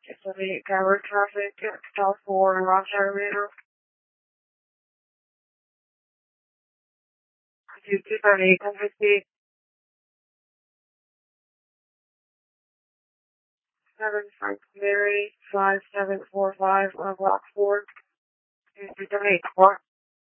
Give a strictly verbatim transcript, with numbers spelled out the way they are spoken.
six seven eight Tower traffic, South four and Rochester Metro. two two seven eight, ten fifty. seven Frank Mary, five seven four five on block four. two two seven eight, four.